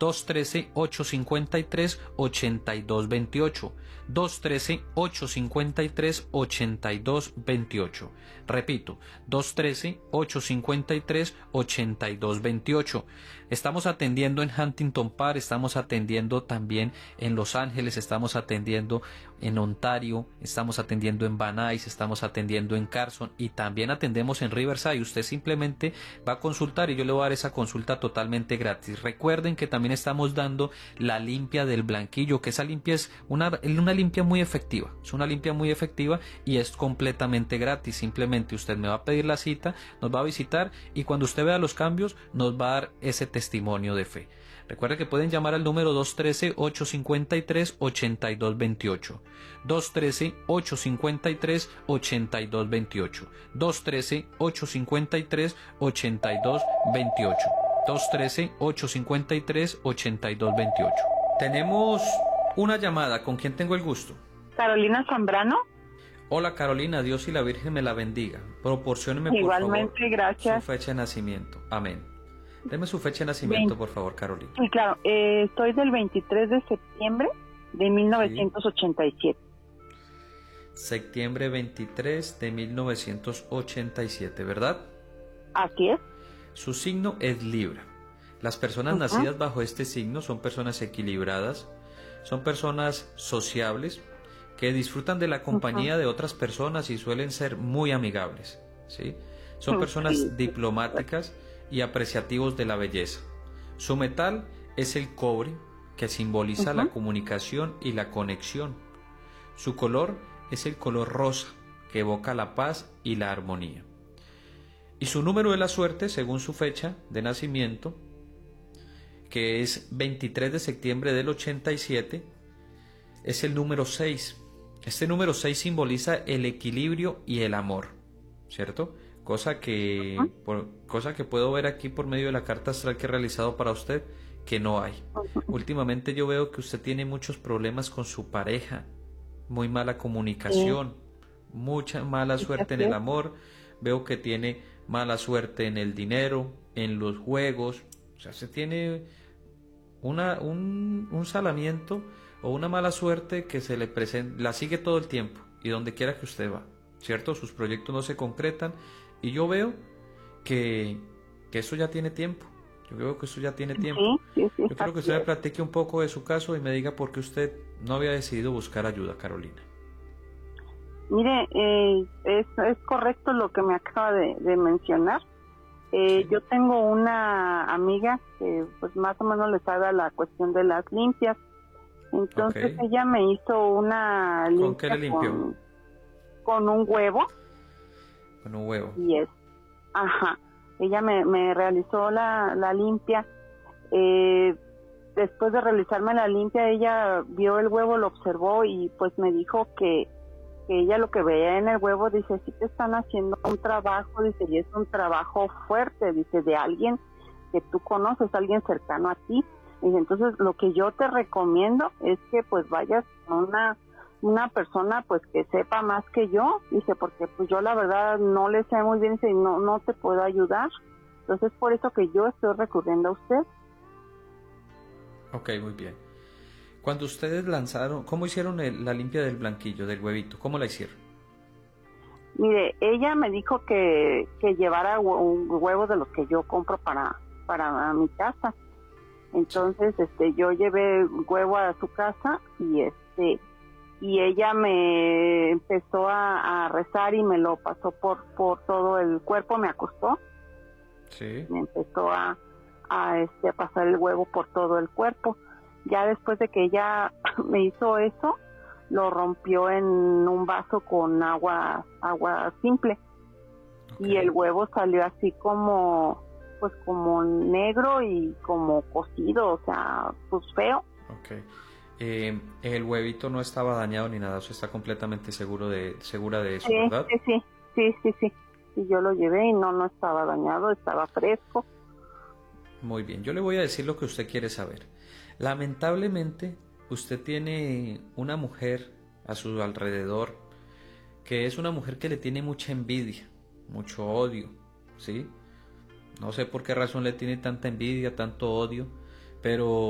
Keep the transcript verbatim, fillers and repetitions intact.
dos uno tres, ocho cinco tres, ocho dos dos ocho, dos uno tres, ocho cinco tres, ocho dos dos ocho. Repito, dos uno tres, ocho cinco tres, ocho dos dos ocho. Estamos atendiendo en Huntington Park, estamos atendiendo también en Los Ángeles, estamos atendiendo en Ontario, estamos atendiendo en Van Nuys, estamos atendiendo en Carson y también atendemos en Riverside. Usted simplemente va a consultar y yo le voy a dar esa consulta totalmente gratis. Recuerden que también estamos dando la limpia del blanquillo, que esa limpia es una, una limpia muy efectiva, es una limpia muy efectiva y es completamente gratis. Simplemente usted me va a pedir la cita, nos va a visitar y cuando usted vea los cambios nos va a dar ese testimonio de fe. Recuerden que pueden llamar al número dos uno tres, ocho cinco tres, ocho dos dos ocho, dos uno tres, ocho cinco tres, ocho dos dos ocho, dos uno tres, ocho cinco tres, ocho dos dos ocho, dos uno tres, ocho cinco tres, ocho dos dos ocho. Tenemos una llamada. ¿Con quién tengo el gusto? Carolina Zambrano. Hola Carolina, Dios y la Virgen me la bendiga. Proporcióneme por Igualmente, favor gracias. su fecha de nacimiento. Amén. Deme su fecha de nacimiento, por favor, Carolina. Sí, claro. Eh, estoy del veintitrés de septiembre de mil novecientos ochenta y siete. Sí. Septiembre veintitrés de mil novecientos ochenta y siete, ¿verdad? Así es. Su signo es Libra. Las personas uh-huh. nacidas bajo este signo son personas equilibradas, son personas sociables, que disfrutan de la compañía uh-huh. de otras personas y suelen ser muy amigables, ¿sí? Son personas sí. diplomáticas y apreciativos de la belleza. Su metal es el cobre, que simboliza uh-huh. la comunicación y la conexión. Su color es el color rosa, que evoca la paz y la armonía. Y su número de la suerte, según su fecha de nacimiento, que es veintitrés de septiembre del ochenta y siete, es el número seis. Este número seis simboliza el equilibrio y el amor, ¿cierto? Cosa que, uh-huh. por, cosa que puedo ver aquí por medio de la carta astral que he realizado para usted, que no hay. Uh-huh. Últimamente yo veo que usted tiene muchos problemas con su pareja, muy mala comunicación, sí. mucha mala suerte en el amor, veo que tiene mala suerte en el dinero, en los juegos, o sea, se tiene una, un, un salamiento o una mala suerte que se le presenta, la sigue todo el tiempo y donde quiera que usted va, ¿cierto? Sus proyectos no se concretan y yo veo que, que eso ya tiene tiempo, yo veo que eso ya tiene tiempo. Sí, sí, sí, yo quiero que usted me platique un poco de su caso y me diga por qué usted no había decidido buscar ayuda, Carolina. Mire, eh, es, es correcto lo que me acaba de, de mencionar. Eh, sí. Yo tengo una amiga que pues más o menos le sabe la cuestión de las limpias. Entonces okay. ella me hizo una limpia. ¿Con qué le limpió? Con, con un huevo. Con un huevo. Y es, ajá. Ella me, me realizó la, la limpia. Eh, después de realizarme la limpia, ella vio el huevo, lo observó y pues me dijo que, que ella lo que veía en el huevo, dice, sí te están haciendo un trabajo, dice, y es un trabajo fuerte, dice, de alguien que tú conoces, alguien cercano a ti. Dice, entonces lo que yo te recomiendo es que pues vayas con una una persona pues que sepa más que yo, dice, porque pues yo la verdad no le sé muy bien, dice, y no, no te puedo ayudar. Entonces por eso que yo estoy recurriendo a usted. Ok, muy bien. Cuando ustedes lanzaron, ¿cómo hicieron el, la limpia del blanquillo, del huevito? ¿Cómo la hicieron? Mire, ella me dijo que, que llevara un huevo de los que yo compro para, para mi casa. Entonces, este, yo llevé huevo a su casa y este, y ella me empezó a, a rezar y me lo pasó por, por todo el cuerpo, me acostó. Sí. Me empezó a, a este, a pasar el huevo por todo el cuerpo. Ya después de que ella me hizo eso, lo rompió en un vaso con agua, agua simple. Okay. Y el huevo salió así como, pues como negro y como cocido, o sea, pues feo. Okay. Eh, el huevito no estaba dañado ni nada, usted está completamente seguro de, segura de eso, sí, ¿verdad? Sí, sí, sí, sí, sí. Y yo lo llevé y no, no estaba dañado, estaba fresco. Muy bien, yo le voy a decir lo que usted quiere saber. Lamentablemente, usted tiene una mujer a su alrededor que es una mujer que le tiene mucha envidia, mucho odio, ¿sí? No sé por qué razón le tiene tanta envidia, tanto odio, pero